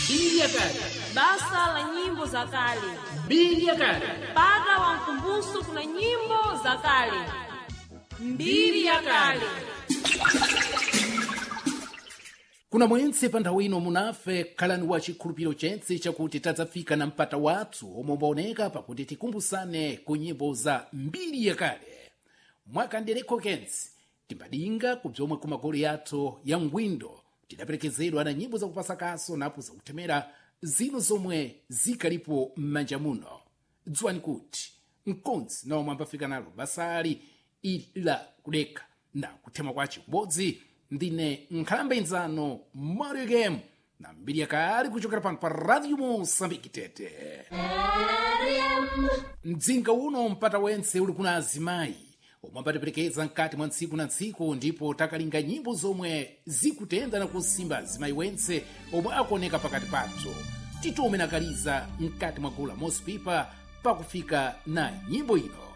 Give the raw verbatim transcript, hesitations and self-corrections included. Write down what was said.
Mbiri ya Kale. Basa la nyimbo za kale. Mbiri ya Kale. Pada wa mkumbuso kuna nyimbo za kale. Mbiri ya Kale. Kuna mwense panthawi ino munafe khalani wa chikhulupiriro chense chakuti tadzafika na mpata wathu omwe umbaoneka pakuti tikumbusane ku nyimbo za mbiri ya kale. Mwakandereko kensi timbadinga kubzomwe ku magoli yathu ya ngwindo tidaperekezedwa na nyimbo zakupasa kaso napo zakuthemera zino zomwe zikalipo m'manja muno. Dziwani kuti mkonzi nomwe ambafika nalo basali ili la kudeka na kuthema kwace kubodzi ndine nkhalamba inzano Mario Game na mbiri ya kale kuchokera pano pa Radio Mosambiki Tete. Mdzinga uno mpata wense uli kuna azimayi omwe ambatiperekeza mkati mwa ntsiku na ntsiku, ndipo takalinga nyimbo zomwe zikutenda na kusimba azimayi wense omwe akuoneka pakati pathu. titume nakaliza mkati mwa gula Mospipa pakufika na nyimbo ino.